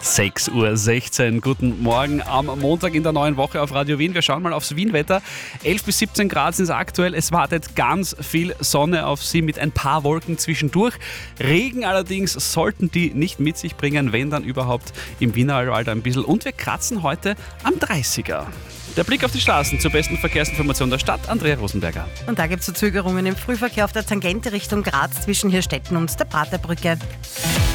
6:16 Uhr. Guten Morgen am Montag in der neuen Woche auf Radio Wien. Wir schauen mal aufs Wien-Wetter. 11 bis 17 Grad sind es aktuell. Es wartet ganz viel Sonne auf Sie mit ein paar Wolken zwischendurch. Regen allerdings sollten die nicht mit sich bringen, wenn dann überhaupt im Wienerwald ein bisschen. Und wir kratzen heute am 30er. Der Blick auf die Straßen zur besten Verkehrsinformation der Stadt, Andrea Rosenberger. Und da gibt es Verzögerungen im Frühverkehr auf der Tangente Richtung Graz zwischen Hirstetten und der Praterbrücke.